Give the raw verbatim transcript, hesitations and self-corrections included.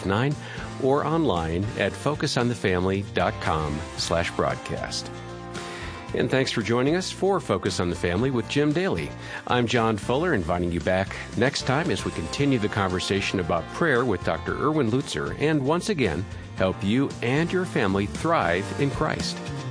five nine or online at focus on the family dot com slash broadcast. And thanks for joining us for Focus on the Family with Jim Daly. I'm John Fuller, inviting you back next time as we continue the conversation about prayer with Doctor Erwin Lutzer and once again help you and your family thrive in Christ.